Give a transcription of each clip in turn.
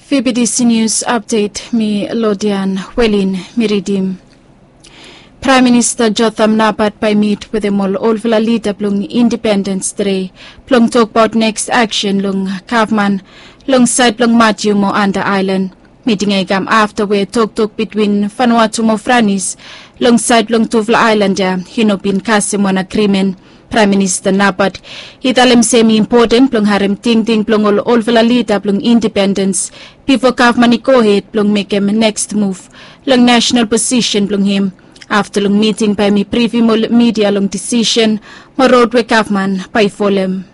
VBDC News Update, mi Lodian Welin Miridim. Prime Minister Jotham Napat by meet with the mol olvila leader plung Independence Day. Plung talk about next action lung Kavman, lung side plung Matthew mo under island. Meeting agam after we talk between Vanuatu mo Franis, lung side plung Tuvla Island ja, hinopin kasimon agreement. Prime Minister Napat, hitalim semi important plung harim ting plung olvila leader plung Independence. Before Kavman ikohit plung make him next move, lung national position plung him. After long meeting by me preview media long decision, mo roadway Kavman by folem.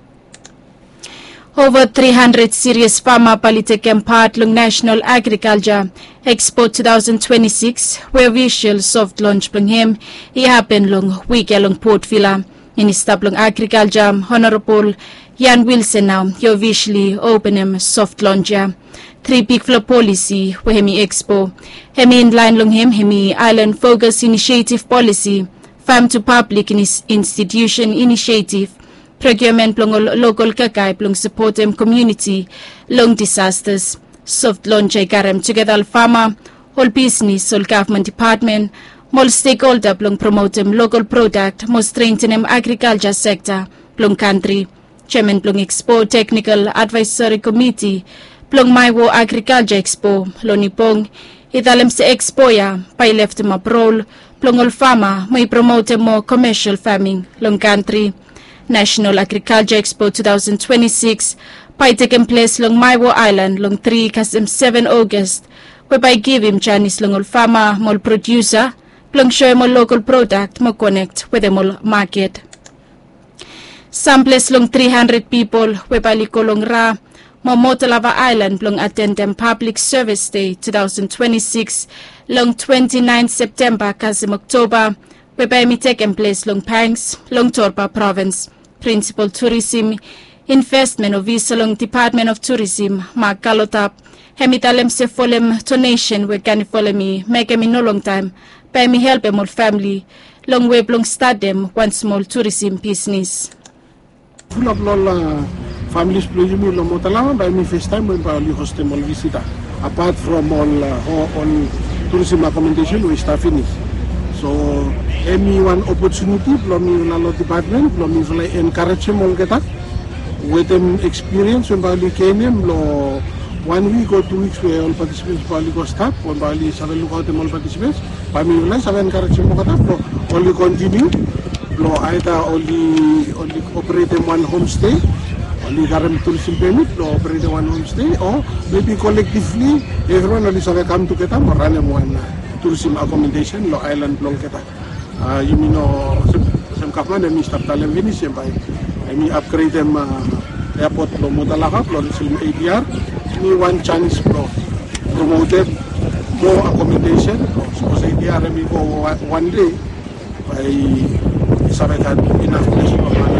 Over 300 serious farmer political part long National Agriculture Expo 2026, where visual soft launch plung him, he happened long week along Port Villa. Minister plung Agriculture, Honorable Jan Wilson now, he officially open him soft launch. 3 big flow policy where hemi expo. Hemi in line long hemi island focus initiative policy, farm to public institution initiative, procurement plong local kakay plong support community, long disasters, soft launch ay karem together al farmer, all business, all government department, all stakeholder plong promote local product, most strengthen agriculture sector, plong country, chairman plong expo technical advisory committee, plong Maiwo Agriculture Expo, Lonipong, italim sa expo ya, pay left ma prol, plong ol farmer, may promote mo commercial farming, long country. National Agriculture Expo 2026, pay taking place long Maiwo Island, long 3 kasem 7 August, whereby give him Chinese long ol farmer, mol producer, plong show mo local product, mo connect with the mol market. Samples long 300 people, whereby likolong ra, Momotalava Island long attend Public Service Day 2026 long 29 September kasim October whereby me taken place long Pangs long Torpa Province. Principal Tourism Investment of Visa long Department of Tourism Makalotap hemitalem se folem donation we can follow me make me no long time by me help em all family long way long start them one small tourism business. Full of families playing in Motalama by me first time when I host them all visitor. Apart from all tourism accommodation we staff finish. So any one opportunity from the department from encourage them all get with them experience when Bali came 1 week or 2 weeks where all participants Bali go start when Bali have look out them all participants. By me have encourage them all only continue. Either only operate in one homestay, only garam tourism permit, operate in one homestay, or maybe collectively everyone only have come together or run one tourism accommodation, island long kita. You mean some Kavman and Mr. Talem finish by I mean upgrade them airport lo Motalaka, lo ADR, me one chance promoted more accommodation, suppose ADR we go one day by Sabetan enough place